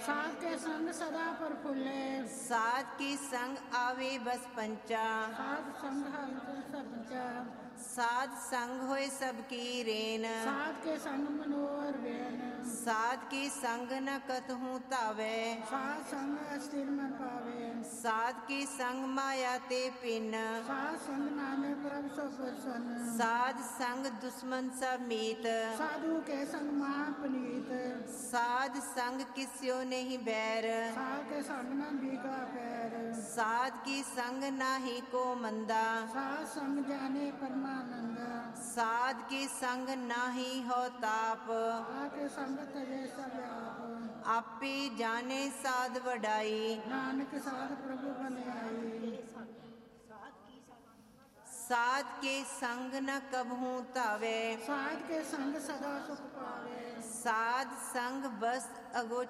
साध के संग सदा प्रफुल्ले, साध की संग आवे बस पंचा, साध संग हरित सबचा, साध संग होए सबकी रेन, साध के संग मनोहर बेन, साध की संग न कतहूँ तावे, साध संग अस्थिर मन पावे, साध की संग माया ते पिन, साध संग नामे प्रभ सो प्रसन्न, साध संग दुश्मन सब मीत, साधु के संग महापनीत, साध संग किस्यो नहीं बैर, साध के संग न भीगा पैर, साध की संग नाही को मंदा, साध संग जाने परमानंद, साध की संग नाही हो ताप, आके संग तजे सब आप, आपे जाने साध वडाई, नानक साध प्रभु बन आई, साध के संग न कबहूँ तावे, साध के संग सदा सुख पावे, साध संग बस अगो